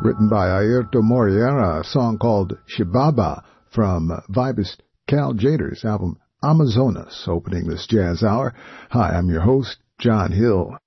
written by Airto Moreira, a song called Shibaba from vibist Cal Jader's album Amazonas, opening this jazz hour. Hi, I'm your host, John Hill.